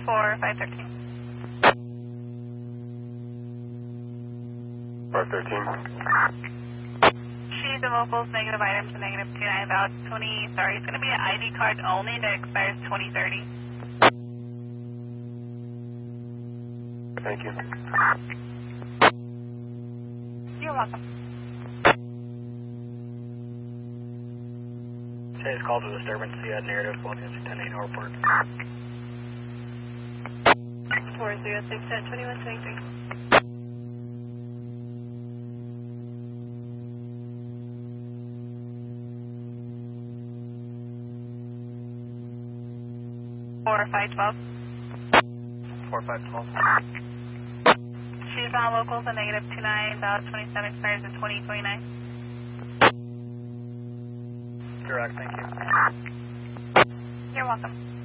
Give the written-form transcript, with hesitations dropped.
513. 513. She's the vocals, negative items to negative 29, about 20, sorry, it's going to be an ID card only that expires 2030. Thank you. You're welcome. Today's call to disturbance, you had narrative floating into 10-8 Northport. 406 2123. Four 512. 4512. She's on locals, a negative 29, about 27 expires in 2029. Direct, thank you. You're welcome.